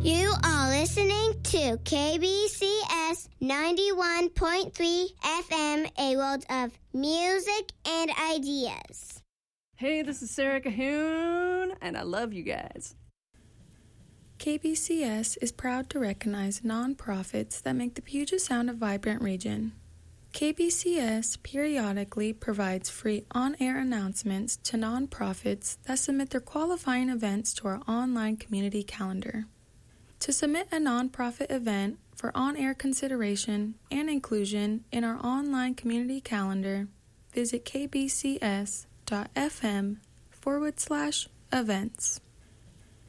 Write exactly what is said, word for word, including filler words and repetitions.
You are listening to K B C S ninety-one point three F M, a world of music and ideas. Hey, this is Sarah Cahoon, and I love you guys. K B C S is proud to recognize nonprofits that make the Puget Sound a vibrant region. K B C S periodically provides free on-air announcements to nonprofits that submit their qualifying events to our online community calendar. To submit a nonprofit event for on-air consideration and inclusion in our online community calendar, visit kbcs.fm forward slash events.